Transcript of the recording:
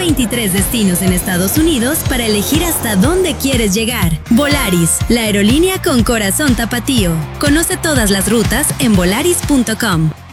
23 destinos en Estados Unidos para elegir hasta dónde quieres llegar. Volaris, la aerolínea con corazón tapatío. Conoce todas las rutas en volaris.com.